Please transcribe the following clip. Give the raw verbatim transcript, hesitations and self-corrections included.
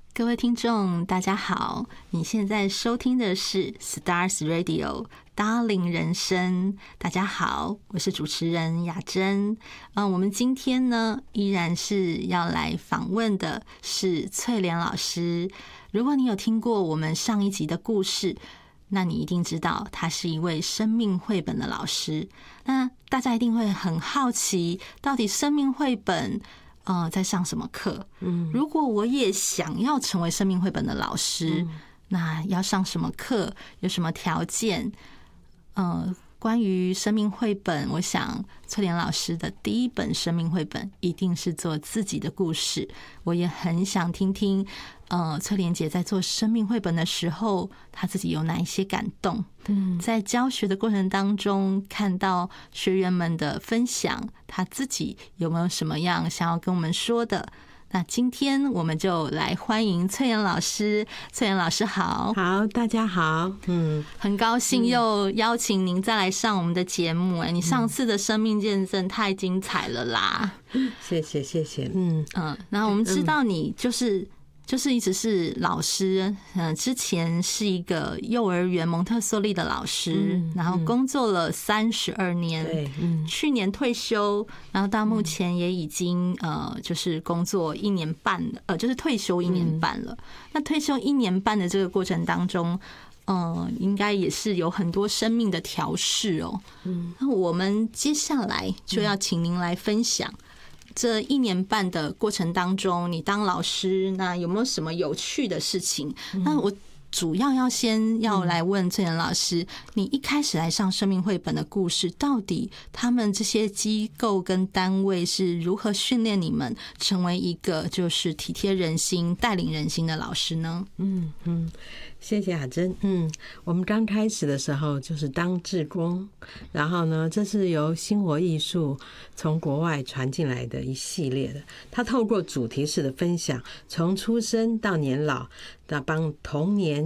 各位听众大家好，你现在收听的是 Stars Radio 达伶人生。大家好，我是主持人雅珍。嗯，我们今天呢依然是要来访问的是翠莲老师。如果你有听过我们上一集的故事，那你一定知道他是一位生命绘本的老师。那大家一定会很好奇，到底生命绘本呃，在上什么课？嗯，如果我也想要成为生命绘本的老师，嗯、那要上什么课？有什么条件？呃，关于生命绘本，我想翠莲老师的第一本生命绘本一定是做自己的故事。我也很想听听，呃，翠莲姐在做生命绘本的时候，她自己有哪一些感动？嗯，在教学的过程当中，看到学员们的分享，她自己有没有什么样想要跟我们说的？那今天我们就来欢迎翠莲老师。翠莲老师好。 好，大家好。嗯， 很高兴又邀请您再来上我们的节目。哎，你上次的生命见证太精彩了啦！ 谢谢谢谢。嗯嗯，然后我们知道你就是就是一直是老师，嗯，之前是一个幼儿园蒙特梭利的老师，嗯、然后工作了三十二年，对，嗯，去年退休，然后到目前也已经呃，就是工作一年半了，呃，就是退休一年半了。嗯、那退休一年半的这个过程当中，呃，应该也是有很多生命的调试哦。嗯，那我们接下来就要请您来分享。这一年半的过程当中，你当老师，那有没有什么有趣的事情？那我主要要先要来问翠莲老师，你一开始来上生命绘本的故事，到底他们这些机构跟单位是如何训练你们成为一个就是体贴人心、带领人心的老师呢？ 嗯嗯。谢谢雅珍。嗯，我们刚开始的时候就是当志工，然后呢，这是由新活艺术从国外传进来的一系列的，它透过主题式的分享，从出生到年老，那帮童年